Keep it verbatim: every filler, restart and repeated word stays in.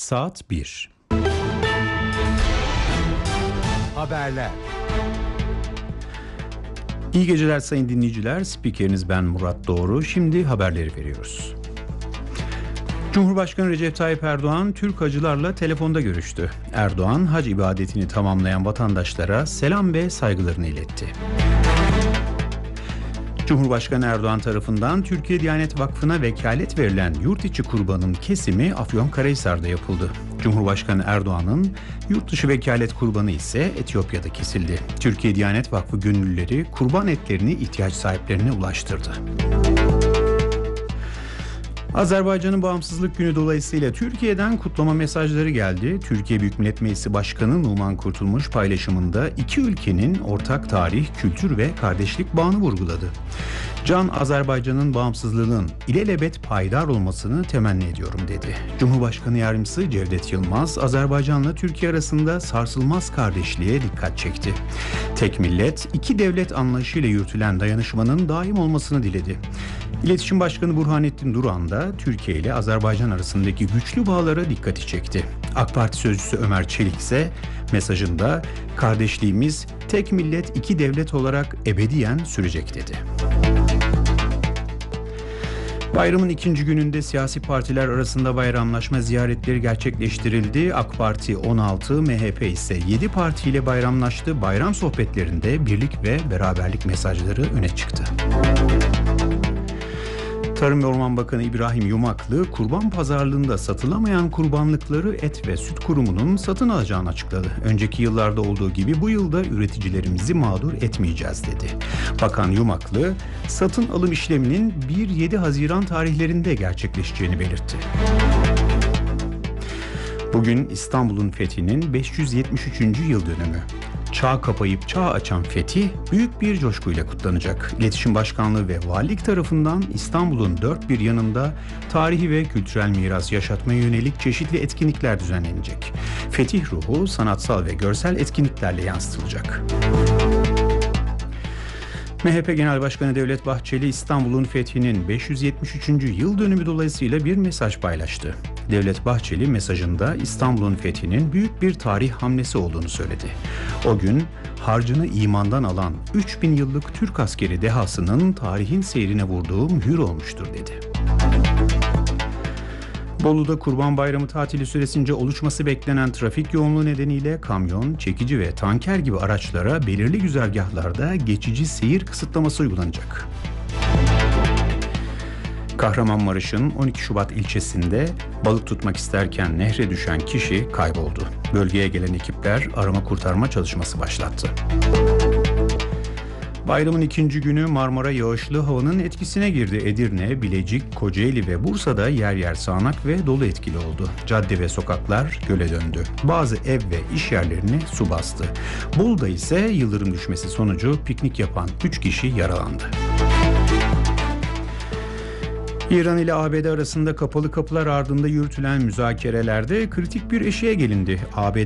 Saat bir. Haberler. İyi geceler sayın dinleyiciler. Spikeriniz ben Murat Doğru. Şimdi haberleri veriyoruz. Cumhurbaşkanı Recep Tayyip Erdoğan Türk hacılarla telefonda görüştü. Erdoğan hac ibadetini tamamlayan vatandaşlara selam ve saygılarını iletti. Cumhurbaşkanı Erdoğan tarafından Türkiye Diyanet Vakfı'na vekalet verilen yurt içi kurbanın kesimi Afyonkarahisar'da yapıldı. Cumhurbaşkanı Erdoğan'ın yurt dışı vekalet kurbanı ise Etiyopya'da kesildi. Türkiye Diyanet Vakfı gönüllüleri kurban etlerini ihtiyaç sahiplerine ulaştırdı. Azerbaycan'ın bağımsızlık günü dolayısıyla Türkiye'den kutlama mesajları geldi. Türkiye Büyük Millet Meclisi Başkanı Numan Kurtulmuş paylaşımında iki ülkenin ortak tarih, kültür ve kardeşlik bağını vurguladı. Can Azerbaycan'ın bağımsızlığının ilelebet payidar olmasını temenni ediyorum dedi. Cumhurbaşkanı Yardımcısı Cevdet Yılmaz, Azerbaycan'la Türkiye arasında sarsılmaz kardeşliğe dikkat çekti. Tek millet, iki devlet anlayışıyla yürütülen dayanışmanın daim olmasını diledi. İletişim Başkanı Burhanettin Duran da Türkiye ile Azerbaycan arasındaki güçlü bağlara dikkati çekti. AK Parti sözcüsü Ömer Çelik ise mesajında kardeşliğimiz tek millet iki devlet olarak ebediyen sürecek dedi. Bayramın ikinci gününde siyasi partiler arasında bayramlaşma ziyaretleri gerçekleştirildi. AK Parti on altı, M H P ise yedi partiyle bayramlaştı. Bayram sohbetlerinde birlik ve beraberlik mesajları öne çıktı. Tarım ve Orman Bakanı İbrahim Yumaklı, kurban pazarlığında satılamayan kurbanlıkları Et ve Süt Kurumu'nun satın alacağını açıkladı. Önceki yıllarda olduğu gibi bu yılda üreticilerimizi mağdur etmeyeceğiz dedi. Bakan Yumaklı, satın alım işleminin bir yedi Haziran tarihlerinde gerçekleşeceğini belirtti. Bugün İstanbul'un fethinin beş yüz yetmiş üçüncü yıl dönümü. Çağ kapayıp çağ açan fetih büyük bir coşkuyla kutlanacak. İletişim Başkanlığı ve Valilik tarafından İstanbul'un dört bir yanında tarihi ve kültürel miras yaşatmaya yönelik çeşitli etkinlikler düzenlenecek. Fetih ruhu sanatsal ve görsel etkinliklerle yansıtılacak. M H P Genel Başkanı Devlet Bahçeli, İstanbul'un fethinin beş yüz yetmiş üçüncü yıl dönümü dolayısıyla bir mesaj paylaştı. Devlet Bahçeli mesajında İstanbul'un fethinin büyük bir tarih hamlesi olduğunu söyledi. O gün harcını imandan alan üç bin yıllık Türk askeri dehasının tarihin seyrine vurduğu mühür olmuştur dedi. Bolu'da Kurban Bayramı tatili süresince oluşması beklenen trafik yoğunluğu nedeniyle kamyon, çekici ve tanker gibi araçlara belirli güzergahlarda geçici seyir kısıtlaması uygulanacak. Kahramanmaraş'ın on iki Şubat ilçesinde balık tutmak isterken nehre düşen kişi kayboldu. Bölgeye gelen ekipler arama kurtarma çalışması başlattı. Bayramın ikinci günü Marmara yağışlı havanın etkisine girdi. Edirne, Bilecik, Kocaeli ve Bursa'da yer yer sağanak ve dolu etkili oldu. Cadde ve sokaklar göle döndü. Bazı ev ve iş yerlerini su bastı. Bolu'da ise yıldırım düşmesi sonucu piknik yapan üç kişi yaralandı. İran ile A B D arasında kapalı kapılar ardında yürütülen müzakerelerde kritik bir eşiğe gelindi. A B D